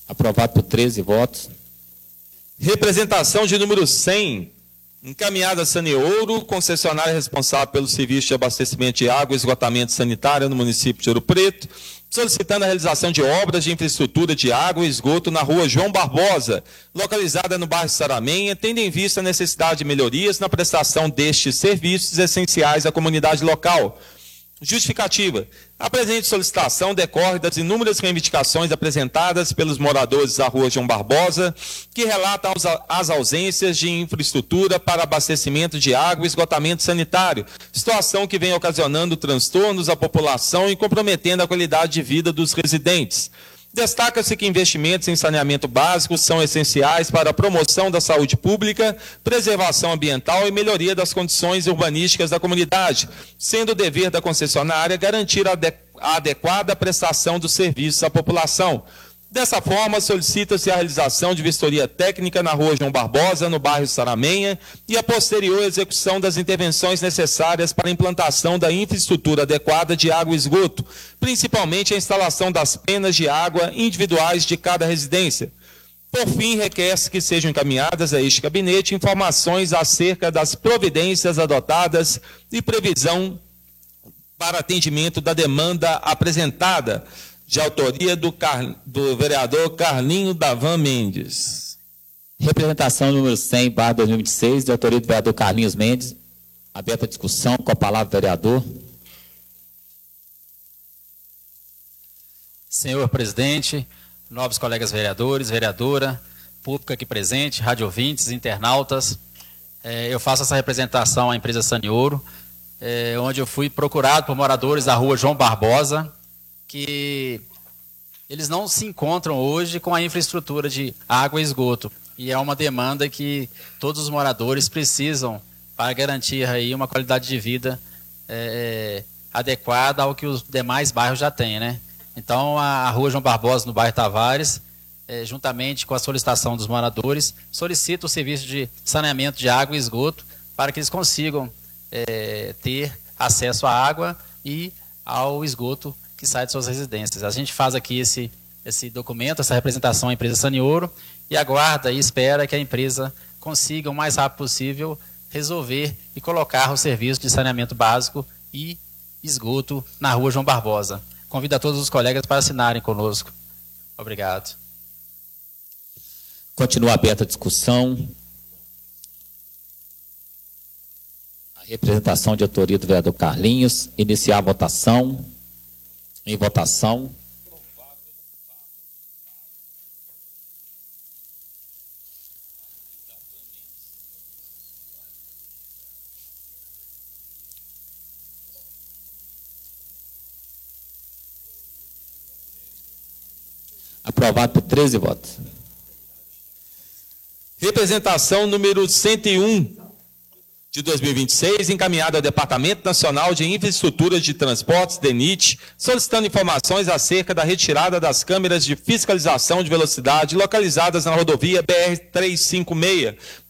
Aprovado por 13 votos. Representação de número 100, encaminhada a Saneouro, concessionária responsável pelo serviço de abastecimento de água e esgotamento sanitário no município de Ouro Preto, solicitando a realização de obras de infraestrutura de água e esgoto na rua João Barbosa, localizada no bairro Saramenha, tendo em vista a necessidade de melhorias na prestação destes serviços essenciais à comunidade local. Justificativa. A presente solicitação decorre das inúmeras reivindicações apresentadas pelos moradores da rua João Barbosa, que relatam as ausências de infraestrutura para abastecimento de água e esgotamento sanitário, situação que vem ocasionando transtornos à população e comprometendo a qualidade de vida dos residentes. Destaca-se que investimentos em saneamento básico são essenciais para a promoção da saúde pública, preservação ambiental e melhoria das condições urbanísticas da comunidade, sendo o dever da concessionária garantir a adequada prestação dos serviços à população. Dessa forma, solicita-se a realização de vistoria técnica na rua João Barbosa, no bairro Saramenha, e a posterior execução das intervenções necessárias para a implantação da infraestrutura adequada de água e esgoto, principalmente a instalação das penas de água individuais de cada residência. Por fim, requer-se que sejam encaminhadas a este gabinete informações acerca das providências adotadas e previsão para atendimento da demanda apresentada, de autoria do vereador Carlinho Davan Mendes. Representação número 100/2026, de autoria do vereador Carlinhos Mendes. Aberta a discussão, com a palavra o vereador. Senhor presidente, nobres colegas vereadores, vereadora, público aqui presente, rádio ouvintes, internautas, eu faço essa representação à empresa Saneouro, onde eu fui procurado por moradores da rua João Barbosa, que eles não se encontram hoje com a infraestrutura de água e esgoto. E é uma demanda que todos os moradores precisam para garantir aí uma qualidade de vida adequada ao que os demais bairros já têm, né? Então, a rua João Barbosa, no bairro Tavares, juntamente com a solicitação dos moradores, solicita o serviço de saneamento de água e esgoto para que eles consigam ter acesso à água e ao esgoto que sai de suas residências. A gente faz aqui esse documento, essa representação à empresa Saneouro e aguarda e espera que a empresa consiga o mais rápido possível resolver e colocar o serviço de saneamento básico e esgoto na rua João Barbosa. Convido a todos os colegas para assinarem conosco. Obrigado. Continua aberta a discussão. A representação de autoria do vereador Carlinhos. Iniciar a votação. Em votação. Aprovado por 13 votos. Representação número 101 de 2026, encaminhada ao Departamento Nacional de Infraestrutura de Transportes, DENIT, solicitando informações acerca da retirada das câmeras de fiscalização de velocidade localizadas na rodovia BR-356,